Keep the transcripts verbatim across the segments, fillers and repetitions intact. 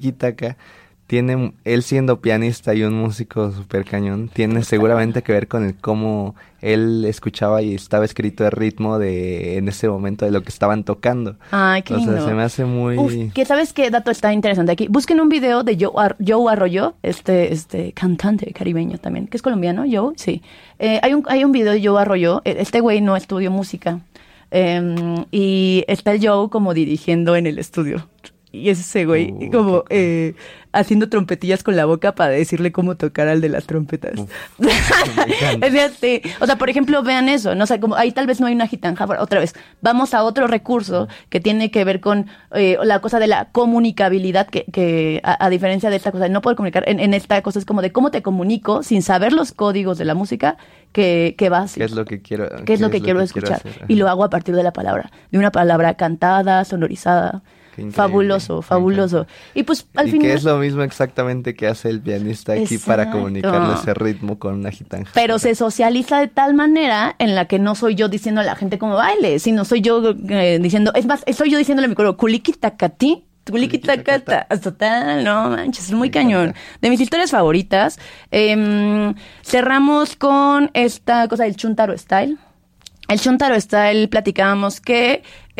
Tiki Taka tiene, él siendo pianista y un músico súper cañón, tiene seguramente que ver con el cómo él escuchaba y estaba escrito el ritmo de en ese momento de lo que estaban tocando. Ay, qué lindo. O sea, se me hace muy... Uf, que ¿sabes qué dato está interesante aquí? Busquen un video de Joe, Ar- Joe Arroyo, este, este cantante caribeño también, que es colombiano, Joe, sí. Eh, hay, un, hay un video de Joe Arroyo, este güey no estudió música, eh, y está el Joe como dirigiendo en el estudio. Y es ese güey Uh, como eh, haciendo trompetillas con la boca para decirle cómo tocar al de las trompetas. Uf, Es de así. O sea, por ejemplo, vean eso, ¿no? O sea, como ahí tal vez no hay una gitanja. Otra vez, vamos a otro recurso que tiene que ver con eh, la cosa de la comunicabilidad, que, que a, a diferencia de esta cosa de no poder comunicar, en, en esta cosa es como de cómo te comunico sin saber los códigos de la música que, que va así. ¿Qué es lo que quiero ¿Qué es lo que quiero escuchar? Y lo hago a partir de la palabra, de una palabra cantada, sonorizada. Fabuloso, fabuloso. Y pues al y final... que es lo mismo exactamente que hace el pianista aquí Exacto. para comunicarle ese ritmo con una gitanja. Pero se socializa de tal manera en la que no soy yo diciendo a la gente cómo baile, sino soy yo eh, diciendo... Es más, soy yo diciéndole a mi cuerpo, culiquitacati, culiquitacata. Total, no manches, es muy Me cañón. encanta. De mis historias favoritas, eh, cerramos con esta cosa del Chuntaro Style. El Chuntaro Style, platicábamos que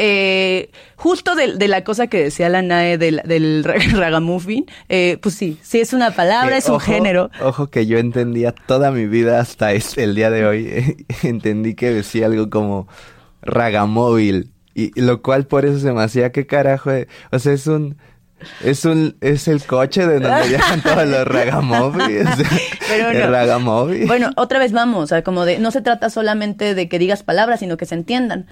eh, justo de, de la cosa que decía la Nae del, del ragamuffin, eh, pues sí, sí es una palabra, Que, es un ojo, género. Ojo que yo entendía toda mi vida hasta es- el día de hoy, eh, entendí que decía algo como ragamóvil, y, y lo cual por eso se me hacía, ¿qué carajo? eh? O sea, es un... Es un es el coche de donde viajan todos los ragamóviles. Pero El no. ragamóvil. Bueno, otra vez vamos, o sea, como de, no se trata solamente de que digas palabras, sino que se entiendan.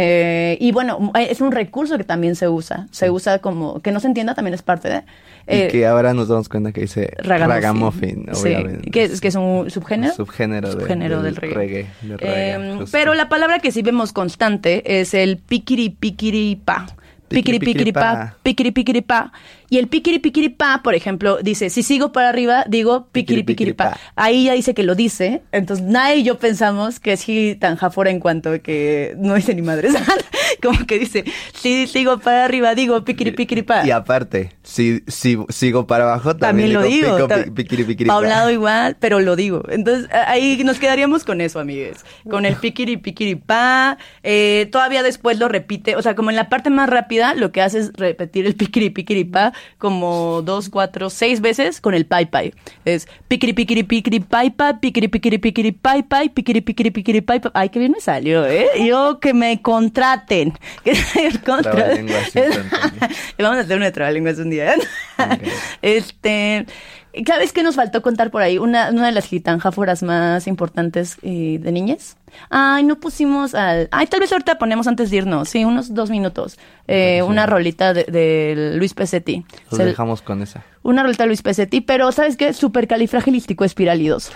Eh, y bueno, es un recurso que también se usa, se usa como, que no se entienda también es parte de... Y que ahora nos damos cuenta que dice ragamuffin, sí, obviamente. que es, que es un subgénero. Un subgénero, de- subgénero del, del reggae. reggae. del reggae, Eh, justo. pero la palabra que sí vemos constante es el piquiri piquiri pa. Piquiri piquiri pa, piquiri piquiri pa. Y el piquiri piquiri pa, por ejemplo, dice, si sigo para arriba, digo piquiri piquiri pa. Ahí ya dice que lo dice, entonces nadie y yo pensamos que es gitanjafora en cuanto a que no dice ni madres. Como que dice, si sigo para arriba, digo piquiri piquiri pa. Y aparte, si, si sigo para abajo, También también, lo digo. pico, ta- pi- piquiri, piquiri, pa. Paulado igual, pero lo digo. Entonces, a- ahí nos quedaríamos con eso, amigues. Con el piquiri piquiri pa. Eh, todavía después lo repite. O sea, como en la parte más rápida, lo que hace es repetir el piquiri piquiri pa como dos, cuatro, seis veces con el pai pai. Es piquiri piquiri piquiri pai pa, piquiri piquiri piquiri pai pai, piquiri piquiri piquiri pai pa. Ay, qué bien me salió, ¿eh? Yo que me contraten. Que me contraten. Trabalenguas instantáneo. Vamos a hacer una trabalenguas un día, ¿eh? Ok. Este, ¿sabes qué nos faltó contar por ahí? Una, una de las gitanjáforas más importantes eh, de niñez. Ay, no pusimos al... Ay, tal vez ahorita ponemos antes de irnos, sí, unos dos minutos. Eh, Sí. una rolita de, de Luis Pesetti. Los Se- dejamos con esa. Una rolita de Luis Pesetti, pero ¿sabes qué? Supercalifragilístico espiralidoso.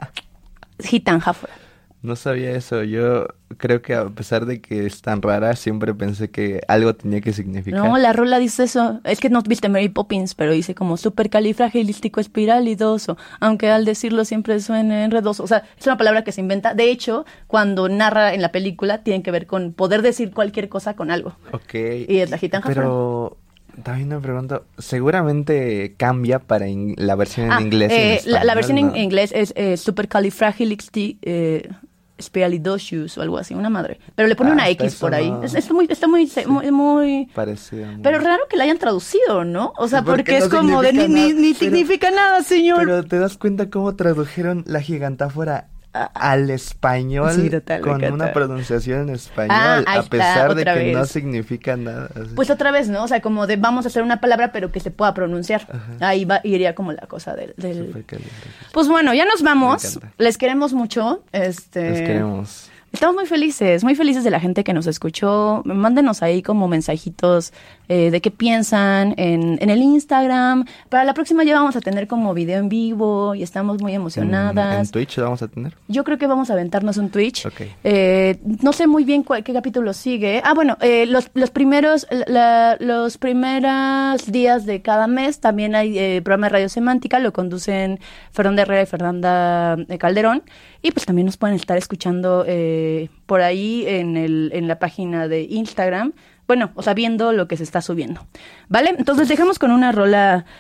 Gitanjáfora. No sabía eso. Yo creo que a pesar de que es tan rara, siempre pensé que algo tenía que significar. No, la rola dice eso. Es que no viste Mary Poppins, pero dice como supercalifragilístico espiralidoso, aunque al decirlo siempre suena enredoso. O sea, es una palabra que se inventa. De hecho, cuando narra en la película, tiene que ver con poder decir cualquier cosa con algo. Ok. Y es la gitanjáfora. Pero también me pregunto, seguramente cambia para in- la versión en Ah, inglés. y en eh, la, español, la versión ¿no? en inglés es eh, supercalifragilístico eh, Spiralidocious o algo así, una madre. Pero le pone Ah, una hasta X eso por ahí. no. Es, es muy, está muy, Sí. muy, muy... Parecido. muy- Pero raro que la hayan traducido, ¿no? O sea, Sí, porque porque es no como de ni, significa ni, nada, ni pero- significa nada, señor. Pero te das cuenta cómo tradujeron la gigantáfora a- al español Sí, total, me con encanta. una pronunciación en español, Ah, ahí a está, pesar de otra que no vez. significa nada. así. Pues otra vez, ¿no? O sea, como de vamos a hacer una palabra, pero que se pueda pronunciar. Ajá. Ahí va, iría como la cosa del... del... Supercaliente. Pues bueno, ya nos Me vamos. encanta. Les queremos mucho. Este... Les queremos. Estamos muy felices, muy felices de la gente que nos escuchó. Mándenos ahí como mensajitos eh, de qué piensan en, en el Instagram. Para la próxima ya vamos a tener como video en vivo y estamos muy En, emocionadas. en Twitch lo vamos a tener. Yo creo que vamos a aventarnos un Twitch. Ok. Eh, no sé muy bien cuál, qué capítulo sigue. Ah, bueno, eh, los, los primeros la, los primeros días de cada mes también hay eh, programa de Radio Semántica. Lo conducen Fernanda Herrera y Fernanda eh, Calderón. Y pues también nos pueden estar escuchando eh, por ahí en, el, en la página de Instagram. Bueno, o sea, viendo lo que se está subiendo. ¿Vale? Entonces dejamos con una rola